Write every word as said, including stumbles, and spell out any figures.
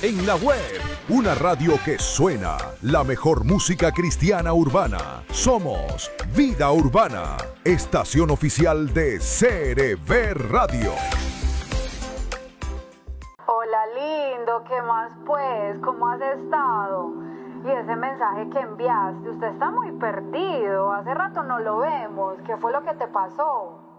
en la web, una radio que suena, la mejor música cristiana urbana. Somos Vida Urbana, estación oficial de C R V Radio. Hola lindo, ¿qué más pues? ¿Cómo has estado? Y ese mensaje que enviaste, usted está muy perdido, hace rato no lo vemos, ¿qué fue lo que te pasó?